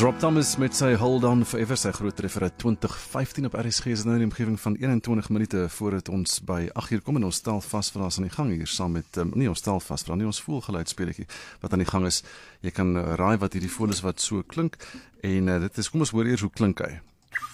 Rob Thomas met sy Hold On Forever, sy groot treffer uit 2015 op RSG is nou in die omgewing van 21 minute voordat ons by 8 uur kom en ons stel vas vir ons aan die gang hier saam met, ons stel vas vir ons voelgeluidspeletjie wat aan die gang is. Jy kan raai wat hierdie voel is wat so klink en dit is, kom ons hoor eers hoe klink hy.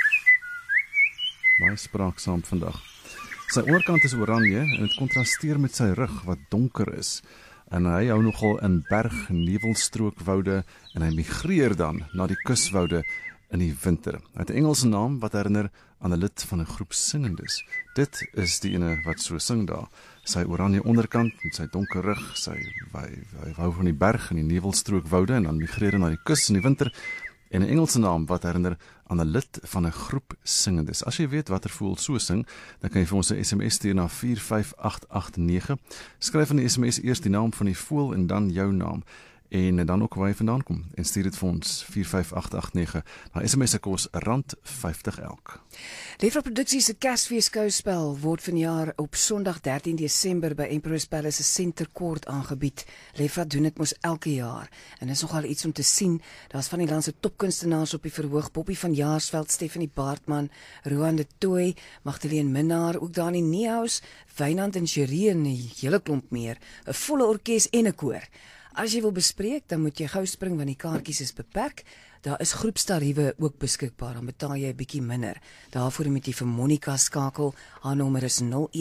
Baie spraaksaam vandag. Sy onderkant is oranje en het kontrasteer met sy rug wat donker is. En hy hou nogal in berg-nevelstrookvoude en hy migreer dan na die kuswoude in die winter. Hy het 'n Engelse naam wat herinner aan 'n lid van 'n groep singendes. Dit is die ene wat so sing daar. Sy oranje onderkant met sy donker rug, hy hou van die berg en die nevelstrookvoude en dan migreer hy na die kus in die winter. En 'n Engelse naam wat herinner aan 'n lid van 'n groep singendes. As jy weet watter voel so sing, dan kan jy vir ons 'n SMS stuur na 45889. Skryf in die SMS eers die naam van die voel en dan jou naam. En dan ook waar jy vandaan kom. En stuur dit vir ons 45889. Nou SMS se kos R50 elk. Lefra Produksies se Kersfeesskouspel word vanjaar op Sondag 13 Desember by Emperor's Palace se Center Court aangebied. Lefra doen dit mos elke jaar en is nogal iets om te sien. Daar's van die land se topkunstenaars op die verhoog, Bobbie van Jaarsveld, Stephanie Baartman, Roan de Tooy, Magdalene Minnaar, ook Dani Niehaus, Wynand en Sherie en 'n hele klomp meer, 'n volle orkes en 'n koor. As jy wil bespreek, dan moet jy gou spring want die kaartjies is beperk. Daar is groepstariewe ook beskikbaar, dan betaal jy 'n bietjie minder. Daarvoor moet jy vir Monica skakel. Haar nommer is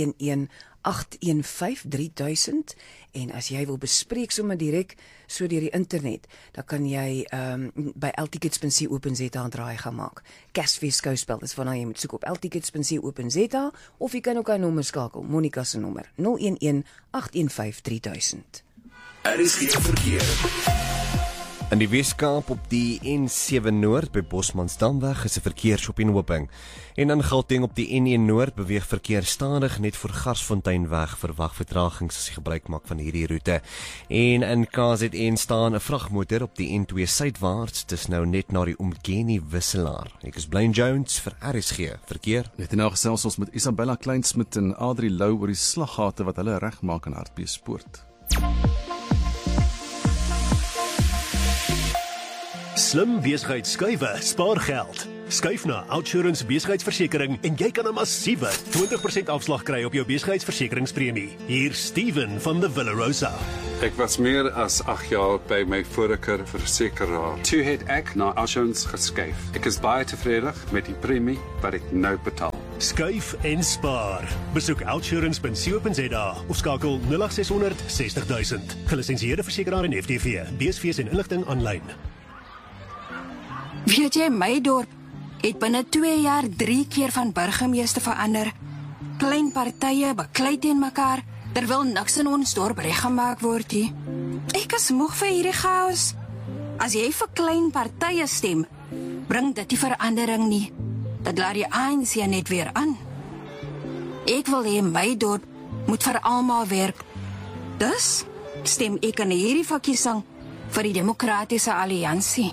011-815-3000 en as jy wil bespreek sommer direk so deur die internet, dan kan jy by ltickets.co.za 'n draai gaan maak. Kersfeesskouspel is waarna jy moet soek op ltickets.co.za of jy kan ook haar nommer skakel, Monica se nommer 011-815-3000. Er is geen verkeer. In die Weskaap op die N7 Noord by Bosmansdamweg is 'n verkeersopheenhoping. En in Gauteng op die N1 Noord beweeg verkeer stadig net voor Garsfonteinweg, verwag vertragings as jy gebruik maak van hierdie roete. En in KZN staan 'n vragmotor op die N2 suidwaarts, dis nou net na die Umgeni wisselaar. Ek is Blaine Jones vir RSG Verkeer. Net nou gesels ons met Isabella Kleinsmid en Adri Lou oor die slaggate wat hulle regmaak in Hartbeespoort. Slim besigheid skuiwe, spaar geld. Skuif na Outsurance besigheidsversekering en jy kan 'n massiewe 20% afslag kry op jou besigheidsversekeringspremie. Hier Steven van the Villa Rosa. Ek was meer as 8 jaar by my vorige versekeraar. Toe het ek na Outsurance geskuif. Ek is baie tevrede met die premie wat ek nou betaal. Skuif en spaar. Besoek outsurance.co.za of skakel 0800 60 000. Gelisensieerde versekeraar en FTV. BSV's en inligting aanlyn. Weet jy, my dorp het binne 2 jaar 3 keer van burgemeester verander. Klein partye beklei teen mekaar, terwyl niks in ons dorp reggemaak word nie. Ek is moeg vir hierdie chaos. As jy vir klein partye stem, bring dit die verandering nie. Dit laat die ANC net weer aan. Ek wil hê my dorp moet vir almal werk. Dus stem ek in hierdie verkiesing vir die Demokratiese Alliansie.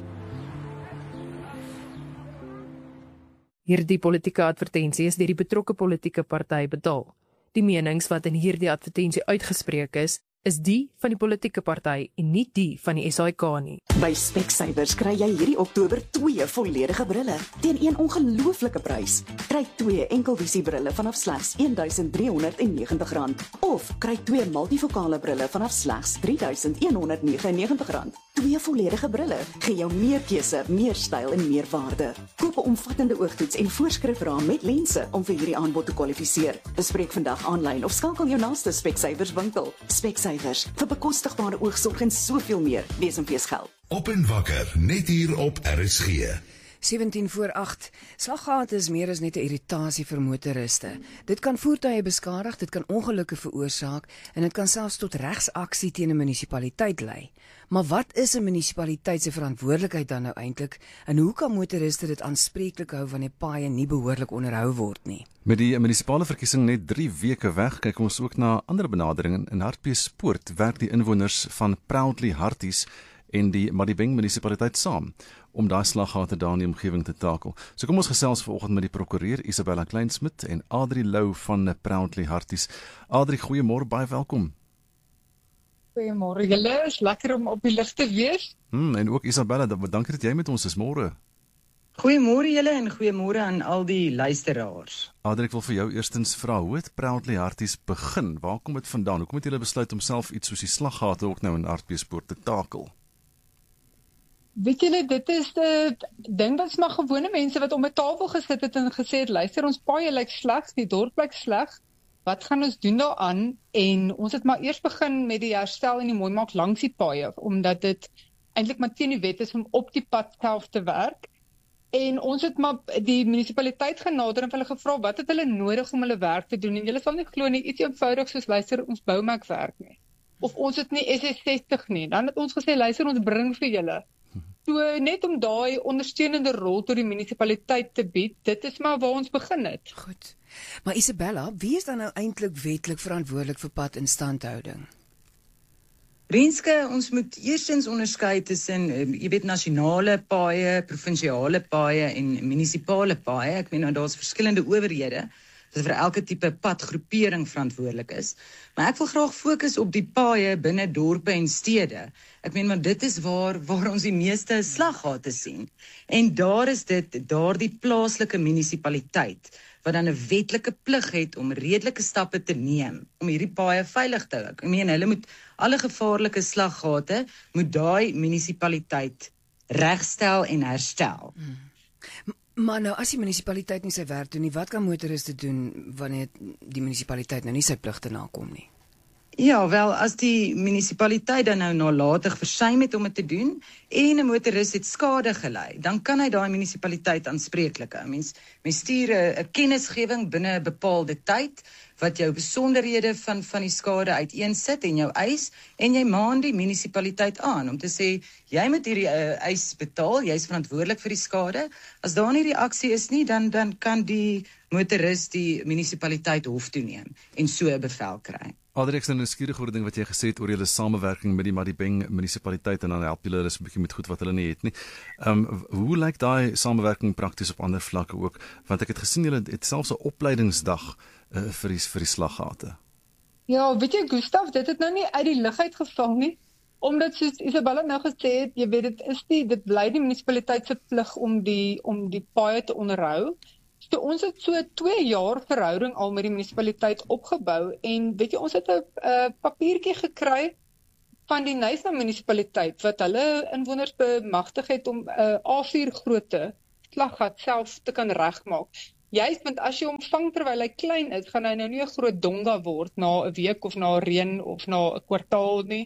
Hierdie politieke advertensie is deur die betrokke politieke party betaal. Die menings wat in hierdie advertensie uitgespreek is die van die politieke party en nie die van die SAIK nie. By Specsavers kry jy hierdie Oktober 2 volledige brille teen een ongelooflike prys. Kry 2 enkelvisie brille vanaf slegs R1390 of kry 2 multifokale brille vanaf slegs R3199. 2 volledige brille gee jou meer keuse, meer styl en meer waarde. Koop 'n omvattende oogtoets en voorskrifraam met lense om vir hierdie aanbod te kwalifiseer. Bespreek vandag aanlyn of skakel jou naaste Specsavers winkel. Specsavers vir bekostigbare oogsorg en soveel meer. Wees en wees geld. Op en wakker, net hier op RSG. 17:08. Slaggate is meer as net 'n irritasie vir motoriste. Dit kan voertuie beskadig, dit kan ongelukke veroorsaak en dit kan selfs tot regsaksie teen 'n munisipaliteit lei. Maar wat is 'n munisipaliteit se verantwoordelikheid dan nou eintlik en hoe kan motoriste dit aanspreeklik hou wanneer paaie nie behoorlik onderhou word nie? Met die munisipale verkiesing net 3 weke weg, kyk ons ook na ander benaderinge. In Hartbeespoort werk die inwoners van Proudly Harties en die Madibeng munisipaliteit saam om daai slaggate daar in die omgewing te takel. So kom ons gesels vanoggend met die prokureur Isabella Kleinsmid en Adri Lou van Proudly Harties. Adri, goeiemôre, baie welkom. Goeiemôre julle, is lekker om op die lig te wees. En ook Isabella, dankie dat jy met ons is môre. Goeiemôre julle en goeiemôre aan al die luisteraars. Adriek wil vir jou eerstens vra, hoe het Proudly Harties begin? Waar kom dit vandaan? Hoekom het julle besluit om self iets soos die slaggate ook nou in Hartbeespoort te takel? Weet julle, dit is die ding wat maar gewone mense wat om 'n tafel gesit het en gesê het, luister, ons paaie lyk sleg, die dorp lyk sleg. Wat gaan ons doen daaraan? En ons het maar eers begin met die herstel en die mooi maak langs die paaie, omdat dit eintlik maar teen die wet is om op die pad self te werk. En ons het maar die munisipaliteit genader en hulle gevra wat het hulle nodig om hulle werk te doen. En julle sal nie glo nie, iets eenvoudig soos luister, ons boumerk werk nie. Of ons het nie SS60 nie. Dan het ons gesê, luister, ons bring vir julle. So net om daai ondersteunende rol tot die munisipaliteit te bied, dit is maar waar ons begin het. Goed. Maar Isabella, wie is dan nou eintlik wetlik verantwoordelik vir padinstandhouding? Renske, ons moet eerstens onderskei tussen, jy weet, nasionale paaie, provinsiale paaie en munisipale paaie. Ek meen, daar's verskillende owerhede wat vir elke tipe padgroepering verantwoordelik is. Maar ek wil graag fokus op die paaie binne dorpe en stede. Ek meen, maar dit is waar ons die meeste slaggate sien. En daar is dit, daardie plaaslike munisipaliteit wat dan 'n wetlike plig het om redelike stappe te neem om hierdie paaie veilig te hou. Ek meen, hulle moet alle gevaarlike slaggate moet daai munisipaliteit regstel en herstel. Maar nou, as die munisipaliteit nie sy werk doen nie, wat kan motoriste doen wanneer die munisipaliteit nou nie sy pligte nakom nie? Ja, wel, as die munisipaliteit dan nou nalatig versuim het om dit te doen en 'n motoris het skade gelei, dan kan hy daai munisipaliteit aanspreeklik hou. Mens stuur 'n kennisgewing binne 'n bepaalde tyd wat jou besonderhede van die skade uiteensit en jou eis, en jy maan die munisipaliteit aan om te sê, jy moet hierdie eis betaal, jy is verantwoordelik vir die skade. As daar nie reaksie is nie, dan kan die motoris die munisipaliteit hof toe neem en so 'n bevel kry. Adriek, ek is nou nuuskierig oor die ding wat jy gesê het oor julle samewerking met die Madibeng munisipaliteit en dan help julle hulle 'n bietjie met goed wat hulle nie het nie. Hoe lyk daai samewerking prakties op ander vlakke ook? Want ek het gesien julle het selfs 'n opleidingsdag vir die slaggate. Ja, weet jy Gustaf, dit het nou nie uit die lug uitgeval nie, omdat soos Isabella nou gesê het, jy weet dit bly die munisipaliteit se plig om die paaie te onderhou. So ons het so 2 jaar verhouding al met die munisipaliteit opgebou en weet jy, ons het 'n papiertjie gekry van die Nyasa munisipaliteit wat hulle inwoners bemagtig het om 'n A4 grootte slaggat self te kan regmaak. Juist, want as jy hom vang terwyl hy klein is, gaan hy nou nie 'n groot donga word na 'n week of na reën of na 'n kwartaal nie.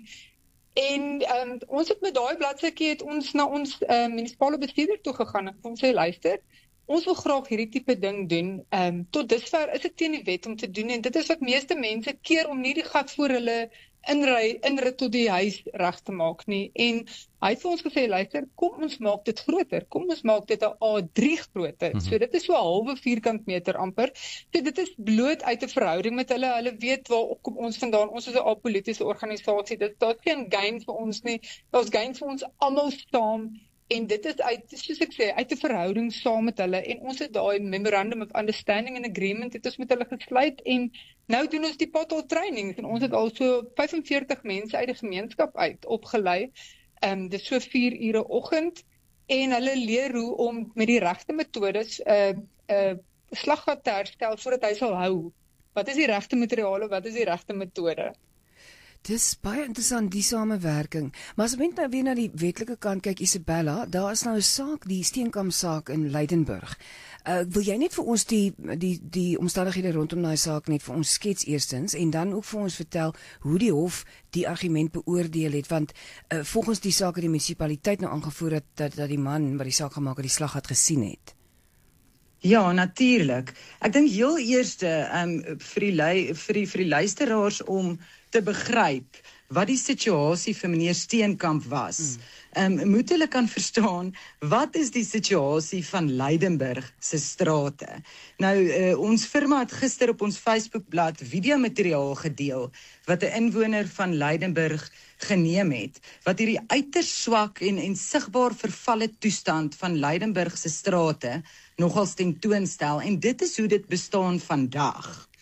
En ons het met daai bladsytjie het ons na ons munisipale bestuurder toe gegaan en ons sê, luister, ons wil graag hierdie tipe ding doen. Tot dusver is dit teen die wet om te doen en dit is wat meeste mense keer om nie die gat voor hulle inrit tot die huis reg te maak nie. En hy het vir ons gesê, luister, kom ons maak dit groter. Kom ons maak dit 'n A3 grootte. So dit is so 'n halwe vierkant meter amper. So dit is bloot uit 'n verhouding met hulle. Hulle weet waar kom ons vandaan. Ons is 'n apolitiese organisasie. Daar's geen gain vir ons nie. Daar's gain vir ons almal saam. En dit is soos ek sê, uit 'n verhouding saam met hulle, en ons het daai Memorandum of Understanding and Agreement het ons met hulle gesluit, en nou doen ons die pothole trainings, en ons het al so 45 mense uit die gemeenskap uit opgelei, dit is so 4 ure oggend, en hulle leer hoe om met die regte metodes slaggat te herstel, voordat hy sal hou. Wat is die regte materiale, wat is die regte metode? Dis baie interessant, die samewerking. Maar as mens nou weer na die wetlike kant kyk, Isabella, daar is nou 'n saak, die Steenkamp saak in Lydenburg. Wil jy net vir ons die omstandighede rondom daai saak net vir ons skets eerstens, en dan ook vir ons vertel hoe die hof die argument beoordeel het, want volgens die saak het die munisipaliteit nou aangevoer dat die man wat die saak gemaak het, die slaggat gesien het. Ja, natuurlik. Ek dink heel eerste vir die luisteraars om te begryp wat die situasie vir meneer Steenkamp was. Moet hulle kan verstaan, wat is die situasie van Lydenburg se strate? Nou, ons firma het gister op ons Facebookblad videomateriaal gedeel, wat 'n inwoner van Lydenburg geneem het, wat hierdie uiters swak en sigbaar vervalle toestand van Lydenburg se strate nogals tentoonstel, en dit is hoe dit bestaan vandag.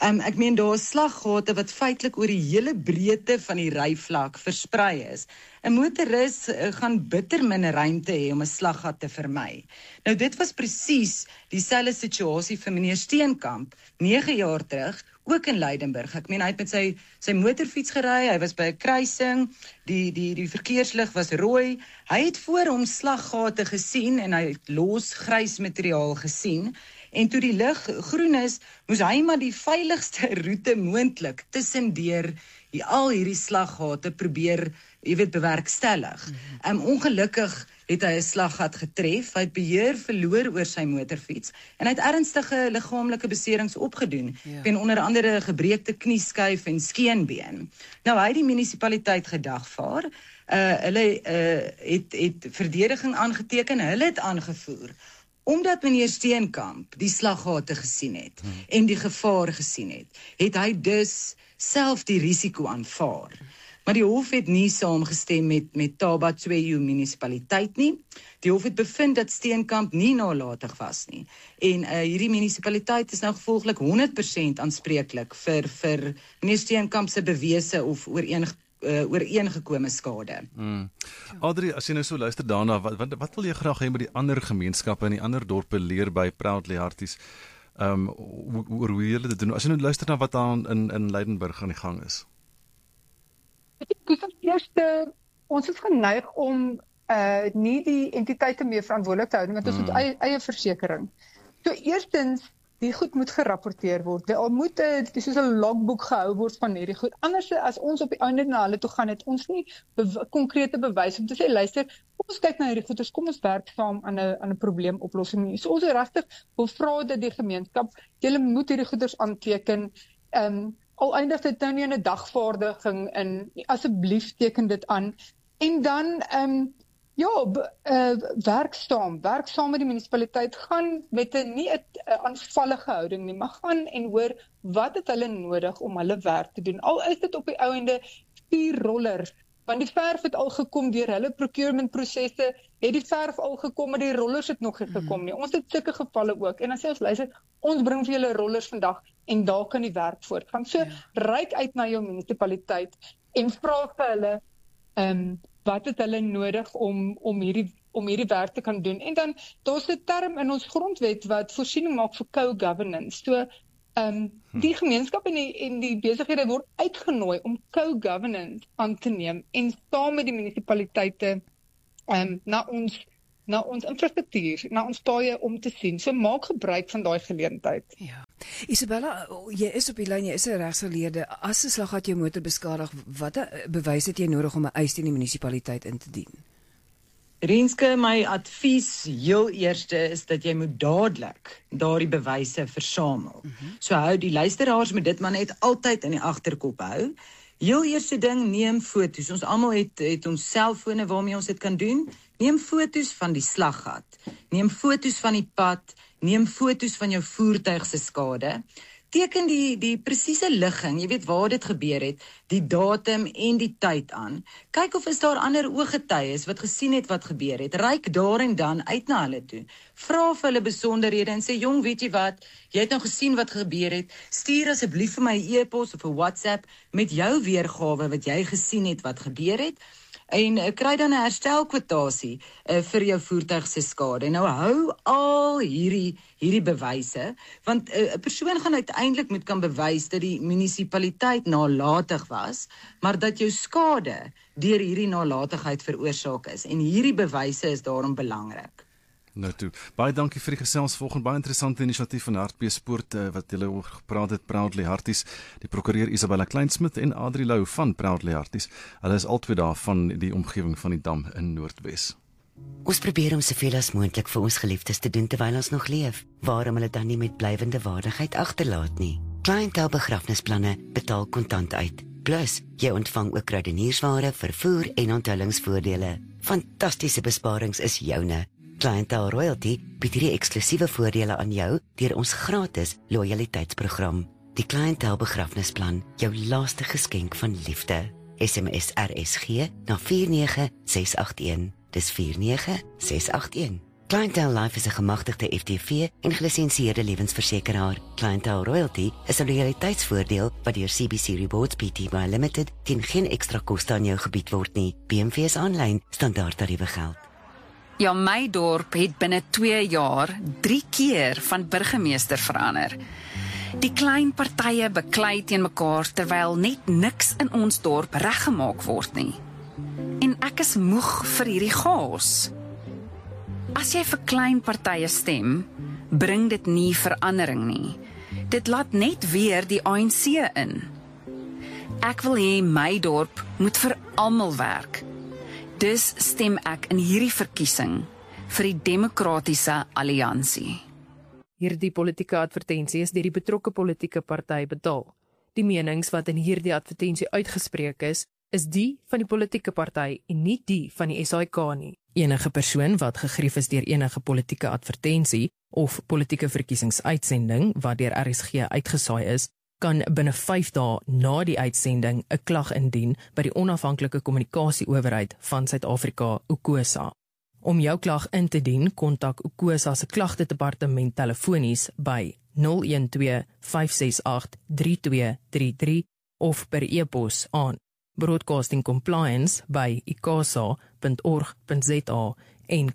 Ek meen daar is slaggate wat feitelik oor die hele breedte van die ryvlak versprei is. 'n Motoris gaan bitter min ruimte hê om 'n slaggat te vermy. Nou dit was presies dieselfde situasie vir meneer Steenkamp 9 jaar terug, ook in Leidenburg. Ek meen hy het met sy motorfiets gery, hy was by 'n kruising, die verkeerslig was rooi. Hy het voor hom slaggate gesien en hy het los grys materiaal gesien. En toe die lig groen is, moes hy maar die veiligste roete moontlik tussendeur al hierdie slaggate probeer, bewerkstellig. Ongelukkig het hy 'n slaggat getref, hy het beheer verloor oor sy motorfiets en hy het ernstige liggaamlike beserings opgedoen, en onder andere gebreekte knieskyf en skeenbeen. Nou hy het die munisipaliteit gedagvaar, hulle het verdediging aangeteken, hulle het aangevoer, omdat meneer Steenkamp die slaggate gesien het en die gevaar gesien het hy dus self die risiko aanvaar. Maar die hof het nie saamgestem met Taba 2U munisipaliteit nie. Die hof het bevind dat Steenkamp nie nalatig was nie. En hierdie munisipaliteit is nou gevolglik 100% aanspreeklik vir meneer Steenkamp se bewese of ooreengekome skade. Adri, as jy nou so luister daarna, wat wil jy graag hê met die ander gemeenskappe en die ander dorpe leer by Proudly Hearties, oor hoe julle dit doen? As jy nou luister na wat daar in Leidenburg aan die gang is. Eerste, ons is geneig om nie die entiteite meer verantwoordelik te hou nie, want ons het eie versekering. So eerstens, die goed moet gerapporteer word. Al moet soos 'n logboek gehou word van hierdie goed. Anders as ons op die einde na hulle toe gaan, het ons nie konkrete bewys om te sê, luister, kom ons kyk na hierdie goeders, kom ons werk saam aan 'n probleemoplossing nie. So ons is regtig wil vra dat die gemeenskap, julle moet hierdie goeders aanteken. Al eindig dit nou nie in 'n dagvaardiging in, asseblief teken dit aan. En dan werk saam met die munisipaliteit, gaan met nie 'n aanvallige houding nie, maar gaan en hoor wat het hulle nodig om hulle werk te doen. Al is dit op die ou ende 4 rollers, want die verf het al gekom deur hulle procurement prosesse, het die verf al gekom, maar die rollers het nog nie gekom nie. Ons het sulke gevalle ook, en as jy ons luister, ons bring vir julle rollers vandag, en daar kan die werk voortgaan. So, reik uit na jou munisipaliteit, en vra vir hulle, wat het hulle nodig om hierdie werk te kan doen. En dan, daar's 'n term in ons grondwet wat voorsiening maak vir co-governance. So, die gemeenskap en die besighede word uitgenooi om co-governance aan te neem en saam met die munisipaliteite na ons infrastruktuur, na ons paaie om te sien. So maak gebruik van daai geleentheid. Ja. Isabella, jy is op die lyn, jy is 'n regsgeleerde. As 'n slaggat jou motor beskadig, watter bewys het jy nodig om 'n eis teen die munisipaliteit in te dien? Renske, my advies heel eerste is dat jy moet dadelik daardie bewyse versamel. So hou die luisteraars met dit maar net altyd in die agterkop hou. Heel eerste ding, neem foto's. Ons almal het ons selfone waarmee ons dit kan doen. Neem foto's van die slaggat. Neem foto's van die pad. Neem foto's van jou voertuig se skade. Teken die presiese ligging, jy weet waar dit gebeur het, die datum en die tyd aan. Kyk of is daar ander ooggetuies wat gesien het wat gebeur het. Reik daar en dan uit na hulle toe. Vra vir hulle besonderhede en sê, jong, weet jy wat, jy het nou gesien wat gebeur het. Stuur asseblief vir my 'n e-pos of 'n WhatsApp met jou weergawe wat jy gesien het wat gebeur het. En kry dan 'n herstelkwotasie vir jou voertuig se skade. Nou hou al hierdie bewyse, want 'n persoon gaan uiteindelik moet kan bewys dat die munisipaliteit nalatig was, maar dat jou skade deur hierdie nalatigheid veroorsaak is. En hierdie bewyse is daarom belangrik. Nou toe, baie dankie vir die gesels vanoggend, baie interessante inisiatief van Hartbeespoort wat julle oor gepraat het, Proudly Hearties, die prokureur Isabella Kleinsmith en Adri Lou van Proudly Hearties. Hulle is albei daar van die omgewing van die Dam in Noordwes. Ons probeer om soveel as moontlik vir ons geliefdes te doen terwyl ons nog leef. Waarom hulle dan nie met blywende waardigheid agterlaat nie? Clientele begrafnisplanne betaal kontant uit. Plus, jy ontvang ook kruideniersware, vervoer en onthullingsvoordele. Fantastiese besparings is joune. Clientele Royalty bied hierdie eksklusiewe voordele aan jou deur ons gratis loyaliteitsprogram. Die Clientele begrafnisplan, jou laaste geskenk van liefde. SMS RSG na 49681. Dis 49681. Clientele Life is 'n gemagtigde FTV en gelisensieerde lewensversekeraar. Clientele Royalty is 'n loyaliteitsvoordeel wat deur CBC Rewards Pty Limited teen geen ekstra koste aan jou gebied word nie. BMV is aanlyn standaard tariewe geld. Ja, my dorp het binne 2 jaar 3 keer van burgemeester verander. Die klein partye beklei teen mekaar terwyl net niks in ons dorp reggemaak word nie. En ek is moeg vir hierdie chaos. As jy vir klein partye stem, bring dit nie verandering nie. Dit laat net weer die ANC in. Ek wil hê my dorp moet vir almal werk. Dus stem ek in hierdie verkiesing vir die Demokratiese Alliansie. Hierdie politieke advertensie is deur die betrokke politieke party betaal. Die menings wat in hierdie advertensie uitgespreek is die van die politieke party en nie die van die SAIK nie. Enige persoon wat gegrief is deur enige politieke advertensie of politieke verkiesingsuitsending wat deur RSG uitgesaai is, kan binne 5 dae na die uitsending 'n klag indien by die onafhanklike kommunikasieowerheid van Suid-Afrika, UKOSA. Om jou klag in te dien, kontak UKOSA se klagtedepartement telefonies by 012 568 3233 of per e-pos aan broadcastingcompliance@icasa.org.za en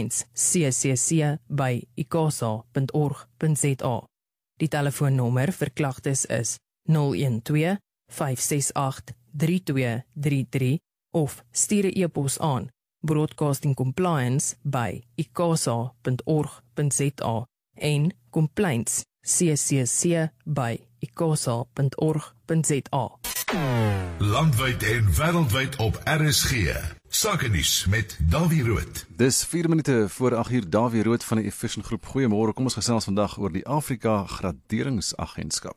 complaints@icasa.org.za. Die telefoonnommer vir klagtes is 012 568 3233 of stuur 'n e-pos aan broadcastingcompliance@icasa.org.za en complaints@icasa.org.za. Landwyd en wêreldwyd op RSG. Sakenuus met Davie Rood. Dis 4 minute voor 8:00, Davie Rood van die Efficient Groep. Goeiemôre, kom ons gesels vandag oor die Afrika Graderingsagentskap.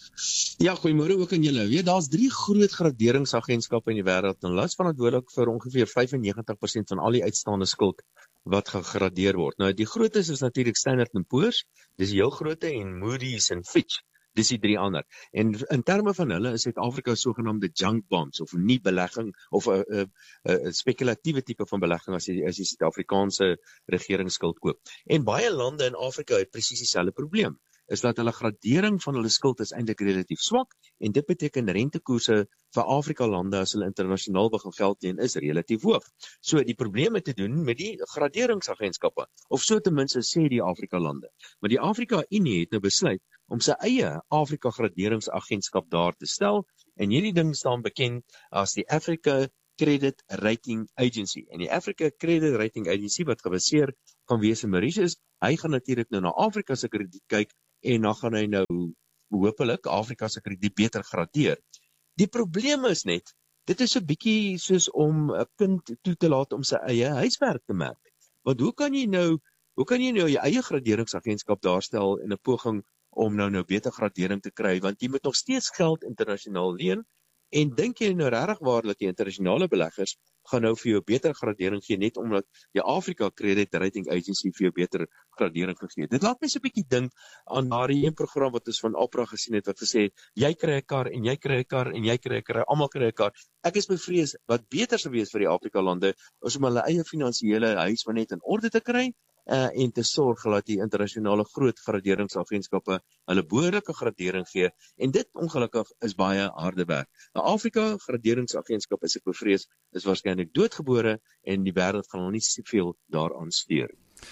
Ja, goeiemôre ook aan julle. Weet, daar's 3 groot graderingsagentskappe in die wêreld en hulle is verantwoordelik vir ongeveer 95% van al die uitstaande skuld wat gegradeer word. Nou, die grootes is natuurlik Standard & Poor's, dis die heel groote, en Moody's en Fitch. Dis die 3 ander. En in terme van hulle is Suid-Afrika sogenaamde junk bonds of nie belegging of 'n spekulatiewe tipe van belegging as jy Suid-Afrikaanse regeringsskuld koop. En baie lande in Afrika het presies dieselfde probleem. Is dat hulle gradering van hulle skuld is eintlik relatief swak en dit beteken rentekoerse vir Afrika lande as hulle internasionaal begin geld leen is relatief hoog. So die probleme te doen met die graderingsagentskappe of so ten minste sê die Afrika lande. Maar die Afrika Unie het nou besluit om sy eie Afrika Graderingsagentskap daar te stel en hierdie ding staan bekend as die Africa Credit Rating Agency. En die Africa Credit Rating Agency wat gebaseer kan wees in Mauritius, hy gaan natuurlik nou na Afrika se krediet kyk en dan gaan hy nou hopelik Afrika se krediet beter gradeer. Die probleem is net, dit is 'n bietjie soos om 'n kind toe te laat om sy eie huiswerk te maak. Want hoe kan jy nou jou eie graderingsagentskap daarstel in 'n poging om nou beter gradering te kry, want jy moet nog steeds geld internasionaal leen, en dink jy nou regtig waar dat die internasionale beleggers gaan nou vir jou beter gradering gee, net omdat die Afrika Credit Rating Agency vir jou beter gradering gegee het. Dit laat my so 'n bietjie dink aan daardie een program wat ons van Oprah gesien het, wat gesê het, jy kry 'n kar, en jy kry 'n kar, en jy kry 'n kar, almal kry 'n kar. Ek is bevrees, wat beter sou wees vir die Afrika lande, is om hulle eie finansiële huis maar net in orde te kry, en te sorg dat die internasionale groot graderingsagentskappe hulle behoorlike gradering gee, en dit ongelukkig is baie harde werk. Die Afrika Graderingsagentskap is ek bevrees, is waarskynlik doodgebore en die wêreld gaan nog nie soveel daaraan steur.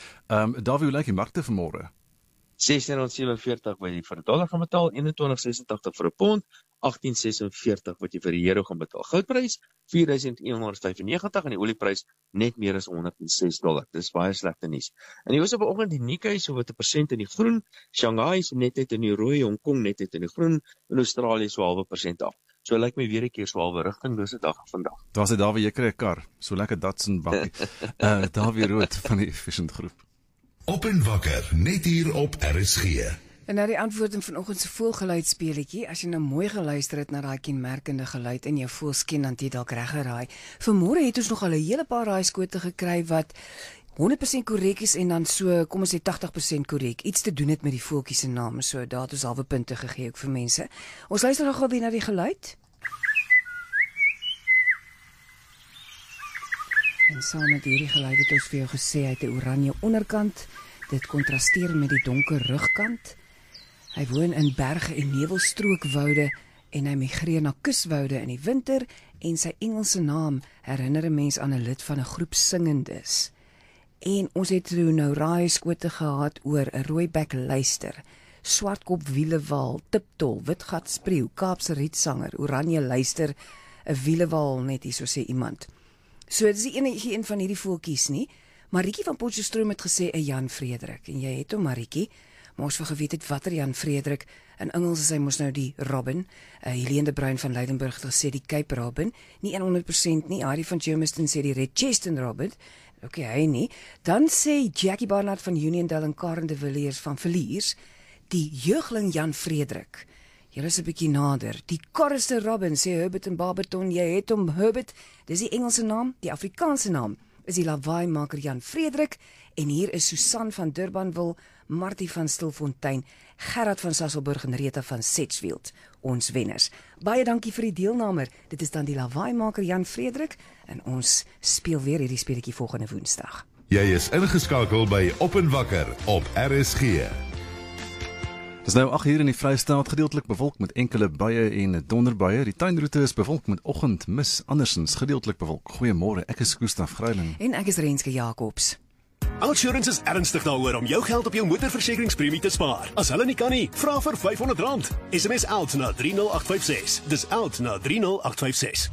Davie, hoe lyk die markte vanmôre? 16.47 wat jy vir 'n dollar gaan betaal, 21.86 vir 'n pond, 18.46 wat jy vir die euro gaan betaal. Goudprys $4,195 en die olieprys net meer as $106. Dis baie slegte nuus. En jy hoor op vanoggend die Nikkei so wat 1% in die groen, Shanghai so net uit in die rooi, Hong Kong net uit in die groen, en Australië so 0,5% af. So lyk my weer 'n keer so halwe rigtinglose dag vandag. Daar's dit, Davie, jy kry 'n kar, so lekker Datsun bakkie. Davie Rood van die Efficient Groep. Op en wakker, net hier op RSG. En nou die antwoord in vanoggend se voelgeluidspeletjie, as jy nou mooi geluister het na daai kenmerkende geluid in jou voelsken, dan het jy dalk reg geraai. Vanmôre het ons nog al 'n hele paar raaiskote gekry wat 100% korrek is en dan so, kom ons sê 80% korrek. Iets te doen het met die voeltjie se naam, so daar het ons halwe punte gegee ook vir mense. Ons luister nog gou weer na die geluid. En saam met hierdie geluid het ons vir jou gesê hy het 'n oranje onderkant. Dit kontrasteer met die donker rugkant. Hy woon in berge en nevelstrookvoude en hy migreer na kuswoude in die winter en sy Engelse naam herinner 'n mens aan 'n lid van 'n groep singendes. En ons het toe nou raaiskote gehad oor 'n rooibek luister, swartkop wielewal, tiptol, witgat spreeu, Kaapse rietsanger, oranje luister, 'n wielewal net hier so sê iemand. So dit is die enige een van hierdie voeltjies nie. Marietjie van Potchefstroom het gesê 'n Jan Frederik en jy het hom Marietjie, maar ons wou geweet het watter Jan Frederik. In Engels is hy mos nou die Robin. Helene de Bruin van Leidenburg het gesê die Cape Robin, nie 100% nie. Harry van Germiston sê die Redcheston Robin. Okay, hy nie. Dan sê Jackie Barnard van Uniondale en Karen de Villiers van Villiers die jeugling Jan Frederik. Julle is 'n bietjie nader. Die Chorister Robin sê Herbert en Barberton, jy het hom Herbert. Dis die Engelse naam, die Afrikaanse naam is die lawaaaimaker Jan Frederik en hier is Susan van Durbanville, Martie van Stilfontein, Gerard van Sasolburg en Rita van Sedgefield, ons wenners. Baie dankie vir die deelname. Dit is dan die lawaaaimaker Jan Frederik en ons speel weer hierdie speletjie volgende Woensdag. Jy is ingeskakel by Op en Wakker op RSG. Dis nou 8 uur in die Vrystaat, gedeeltelik bewolk met enkele buie en donderbuie. Die tuinroete is bewolk met oggendmis, andersins gedeeltelik bewolk. Goeiemôre, ek is Gustaf Greiling. En ek is Renske Jacobs. Outsurance is ernstig daaroor om jou geld op jou motorversekeringspremie te spaar. As hulle nie kan nie, vra vir R500. SMS OUT na 30856. Dis OUT na 30856.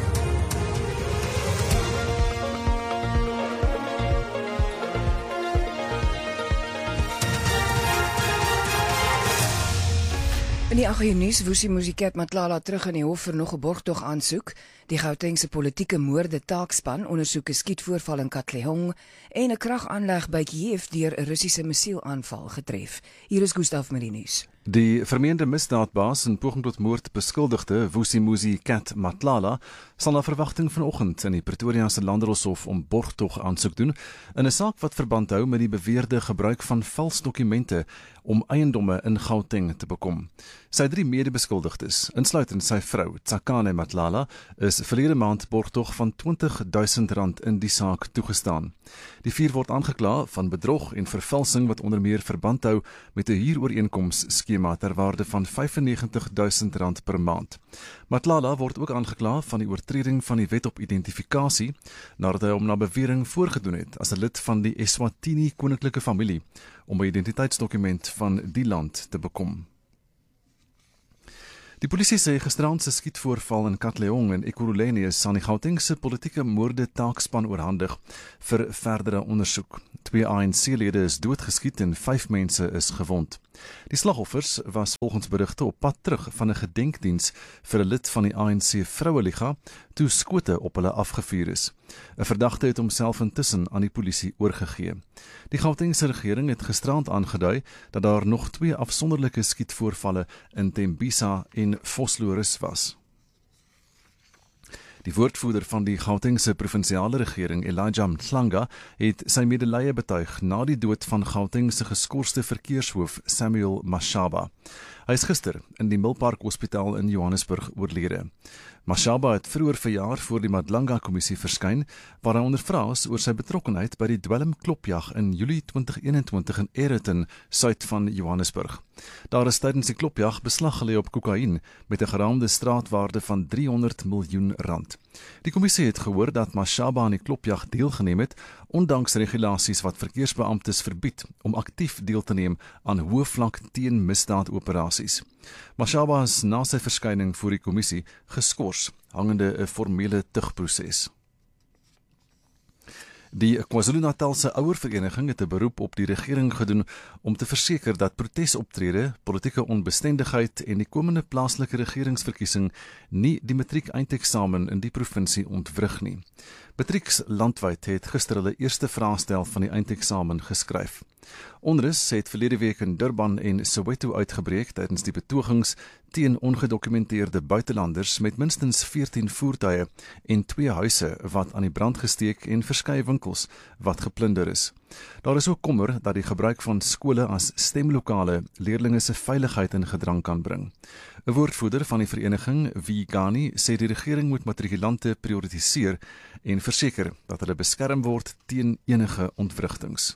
In die 8 uur nuus woesie Musicat Matlala terug in die hof vir nog 'n borgtog aansoek. Die Gautengse politieke moorde taakspan ondersoek 'n skietvoorval in Katlehong en 'n kragaanleg by Kiev deur 'n Russiese missielaanval getref. Hier is Gustaf met die nuus. Die vermeende misdaadbaas en poging tot moord beskuldigde Vusi Musicat Matlala sal na verwagting vanoggend in die Pretoria se Landdroshof om borgtog aansoek doen in 'n saak wat verband hou met die beweerde gebruik van vals dokumente om eiendomme in Gauteng te bekom. Sy 3 mede-beskuldigdes, insluitend sy vrou Tsakane Matlala, is verlede maand borgtog van R20.000 in die saak toegestaan. Die 4 word aangekla van bedrog en vervalsing wat onder meer verband hou met 'n huurooreenkoms skema ter waarde van R95.000 per maand. Matlala word ook aangekla van die oortreding van die wet op identifikasie nadat hy hom na bewering voorgedoen het as 'n lid van die Eswatini koninklike familie om 'n identiteitsdokument van die land te bekom. Die polisie sê gisterand se skietvoorval in Katlehong en Ekurhuleni is aan die Gautengse politieke moorde taakspan oorhandig vir verdere ondersoek. 2 ANC-lede is doodgeskiet en 5 mense is gewond. Die slagoffers was volgens berigte op pad terug van 'n gedenkdiens vir 'n lid van die ANC Vroueliga toe skote op hulle afgevuur is. 'n Verdagte het homself intussen aan die polisie oorgegee. Die Gautengse regering het gisterand aangedui dat daar nog 2 afsonderlike skietvoorvalle in Tembisa en Vosloorus was. Die woordvoerder van die Gautengse provinsiale regering, Elijah Mhlanga, het sy medelee betuig na die dood van Gautengse geskorste verkeershoof Samuel Mashaba. Hy is gister in die Milpark Hospitaal in Johannesburg oorlede. Mashaba het vroeër verjaar voor die Madlanga-kommissie verskyn, waar hy ondervra is oor sy betrokkenheid by die dwelmklopjag in Julie 2021 in Aeroton, suid van Johannesburg. Daar is tydens die klopjag beslag gelê op kokain met 'n geraamde straatwaarde van R300 miljoen. Die kommissie het gehoor dat Mashaba aan die klopjag deelgeneem het, ondanks regulasies wat verkeersbeamptes verbied om aktief deel te neem aan hoëvlak teen misdaadoperasies. Mashaba is na sy verskyning voor die kommissie geskort, hangende 'n formele tugproses. Die KwaZulu-Natalse ouervereniging het 'n beroep op die regering gedoen om te verseker dat protesoptrede, politieke onbestendigheid en die komende plaaslike regeringsverkiesing nie die matriek-eindeksamen in die provinsie ontwrig nie. Matrieks landwyd het gister hulle eerste vraestel van die eindeksamen geskryf. Onrus het verlede week in Durban en Soweto uitgebreek tydens die betogings teen ongedokumenteerde buitelanders met minstens 14 voertuie en 2 huise wat aan die brand gesteek en verskeie winkels wat geplunder is. Daar is ook kommer dat die gebruik van skole as stemlokale leerlinge se veiligheid in gedrang kan bring. 'n Woordvoerder van die vereniging, Vigani, sê die regering moet matrikulante prioritiseer en verseker dat hulle beskerm word teen enige ontwrigtings.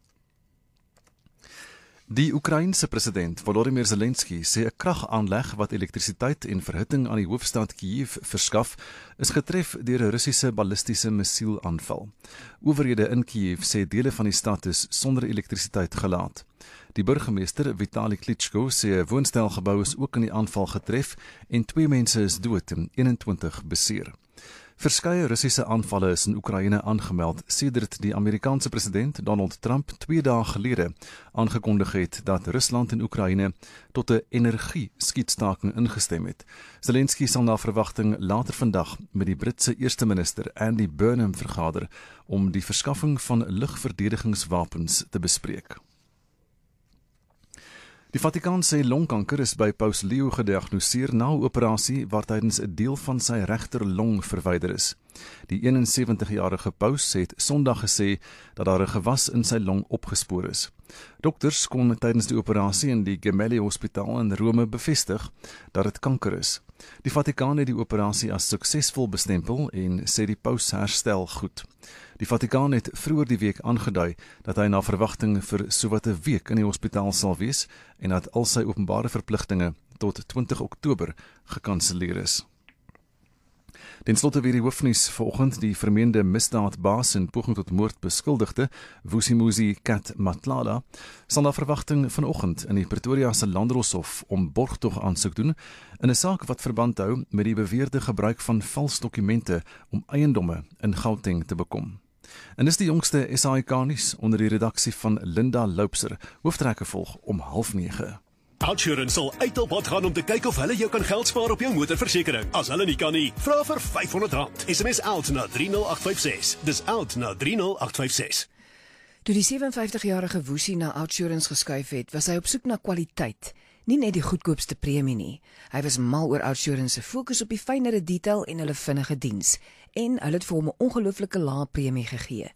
Die Oekraïense president Volodymyr Zelensky sê 'n kragaanleg wat elektrisiteit en verhitting aan die hoofstad Kyiv verskaf, is getref deur 'n Russiese ballistiese missielaanval. Owerhede in Kyiv sê dele van die stad is sonder elektrisiteit gelaat. Die burgemeester Vitali Klitschko sê 'n woonstelgebou is ook in die aanval getref en 2 mense is dood en 21 beseer. Verskeie Russiese aanvalle is in Oekraïne aangemeld sedert die Amerikaanse president Donald Trump 2 dae gelede aangekondig het dat Rusland en Oekraïne tot 'n energie-skietstaking ingestem het. Zelensky sal na verwagting later vandag met die Britse eerste minister Andy Burnham vergader om die verskaffing van lugverdedigingswapens te bespreek. Die Vatikaan sê longkanker is by Paus Leo gediagnoseer na 'n operasie waar tydens 'n deel van sy regter long verwyder is. Die 71-jarige paus het Sondag gesê dat daar 'n gewas in sy long opgespoor is. Dokters kon tydens die operasie in die Gemelli Hospitaal in Rome bevestig dat dit kanker is. Die Vatikaan het die operasie as suksesvol bestempel en sê die paus herstel goed. Die Vatikaan het vroeër die week aangedui dat hy na verwagting vir sowat 'n week in die hospitaal sal wees en dat al sy openbare verpligtinge tot 20 Oktober gekanselleer is. Ten slotte weer die hoofnuus vanoggend. Die vermeende misdaadbaas en poging tot moord beskuldigde, Vusimuzi Kat Matlala, sal na verwagting vanoggend in die Pretoria se Landdroshof om borgtog aansoek doen in 'n saak wat verband hou met die beweerde gebruik van vals dokumente om eiendomme in Gauteng te bekom. En dis die jongste SAIK nuus onder die redaksie van Linda Loupser. Hooftrekke volg om 8:30. Outsurance sal uit op pad gaan om te kyk of hulle jou kan geld spaar op jou motorversekering. As hulle nie kan nie, vra vir R500. SMS out na 30856. Dis out na 30856. Toe die 57-jarige Woesie na Outsurance geskuif het, was hy op soek na kwaliteit, nie net die goedkoopste premie nie. Hy was mal oor Outsurance se fokus op die fynere detail en hulle vinnige diens, en hulle het vir hom 'n ongelooflike lae premie gegee.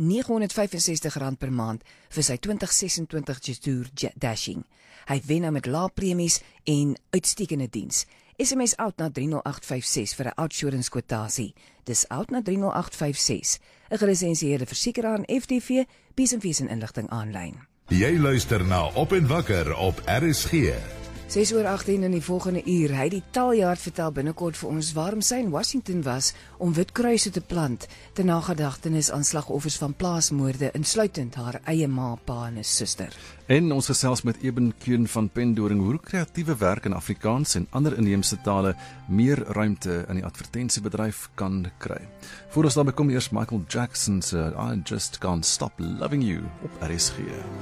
R965 per maand vir sy 2026 Jetour Dashing. Hy wen nou met lae premies en uitstekende diens. SMS out na 30856 vir 'n Outsurance kwotasie. Dis out na 30856. 'n gelisensieerde versekeraar in FTV, Besenfees en inligting aanlyn. Jy luister na Op en Wakker op RSG. 6:18 in die volgende uur. Hy die Taljaard vertel binnekort vir ons waarom sy in Washington was om witkruise te plant ter nagedagtenis aan slagoffers van plaasmoorde, insluitend haar eie ma, pa en 'n suster. En ons gesels met Eben Kuhn van Pendoring hoe kreatiewe werk in Afrikaans en ander inheemse tale meer ruimte in die advertensiebedryf kan kry. Voor ons daarby kom eers Michael Jackson se I Just Can't Stop Loving You op RSG.